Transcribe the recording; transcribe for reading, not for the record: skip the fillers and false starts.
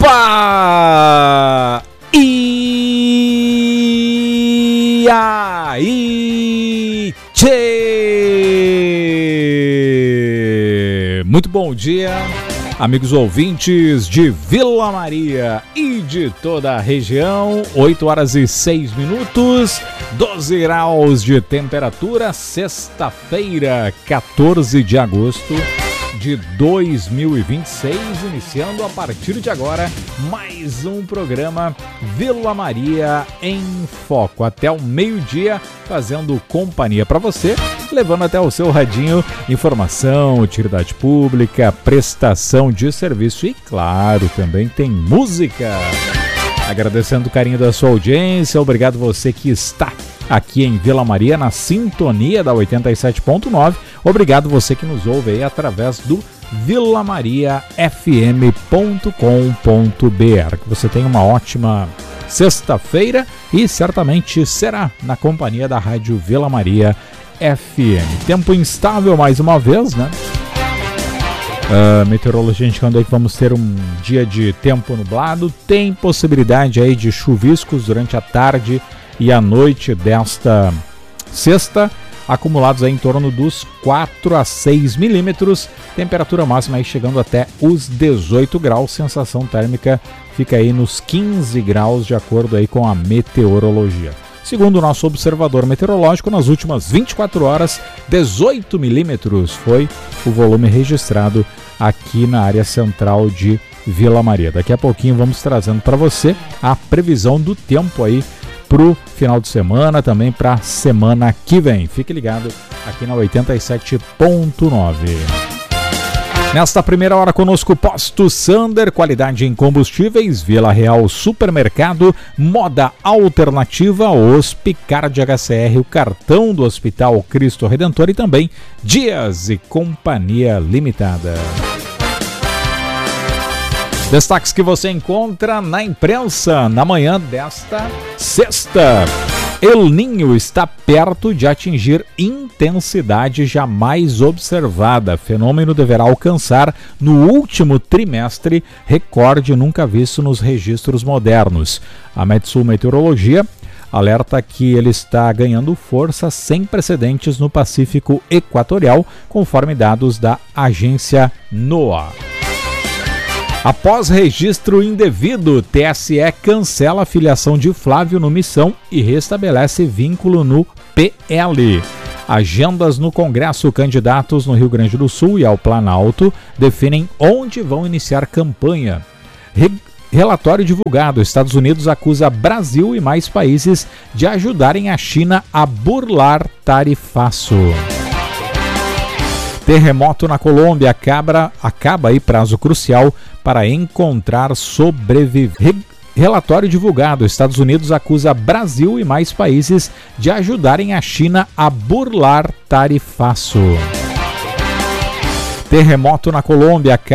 Opa! E aí, tchê! Muito bom dia, amigos ouvintes de Vila Maria e de toda a região. 8 horas e 6 minutos, 12 graus de temperatura, sexta-feira, 14 de agosto de 2026, iniciando a partir de agora mais um programa Vila Maria em Foco, até o meio-dia, fazendo companhia para você, levando até o seu radinho informação, utilidade pública, prestação de serviço e, claro, também tem música. Agradecendo o carinho da sua audiência, obrigado você que está aqui em Vila Maria, na sintonia da 87.9. Obrigado você que nos ouve aí através do vilamariafm.com.br. Que você tenha uma ótima sexta-feira e certamente será na companhia da Rádio Vila Maria FM. Tempo instável mais uma vez, né? Meteorologia indicando aí que vamos ter um dia de tempo nublado. Tem possibilidade aí de chuviscos durante a tarde e a noite desta sexta, acumulados aí em torno dos 4 a 6 milímetros, temperatura máxima aí chegando até os 18 graus, sensação térmica fica aí nos 15 graus de acordo aí com a meteorologia. Segundo o nosso observador meteorológico, nas últimas 24 horas, 18 milímetros foi o volume registrado aqui na área central de Vila Maria. Daqui a pouquinho vamos trazendo para você a previsão do tempo aí para o final de semana, também para a semana que vem. Fique ligado aqui na 87.9. Nesta primeira hora conosco, Posto Sander, qualidade em combustíveis, Vila Real Supermercado, Moda Alternativa, Hospicard HCR, o cartão do Hospital Cristo Redentor e também Dias e Companhia Limitada. Destaques que você encontra na imprensa na manhã desta sexta. El Niño está perto de atingir intensidade jamais observada. Fenômeno deverá alcançar no último trimestre recorde nunca visto nos registros modernos. A Metsul Meteorologia alerta que ele está ganhando força sem precedentes no Pacífico Equatorial, conforme dados da agência NOAA. Após registro indevido, TSE cancela a filiação de Flávio no Missão e restabelece vínculo no PL. Agendas no Congresso, candidatos no Rio Grande do Sul e ao Planalto definem onde vão iniciar campanha. Relatório divulgado, Estados Unidos acusa Brasil e mais países de ajudarem a China a burlar tarifaço. Terremoto na Colômbia, acaba aí prazo crucial para encontrar sobreviventes. Relatório divulgado, Estados Unidos acusa Brasil e mais países de ajudarem a China a burlar tarifaço. Terremoto na Colômbia,